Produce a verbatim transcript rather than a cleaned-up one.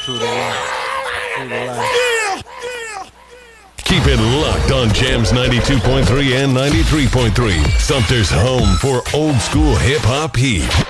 True to life. True to life. Keep it locked on Jams ninety-two point three and ninety-three point three. Sumter's home for old school hip hop heat.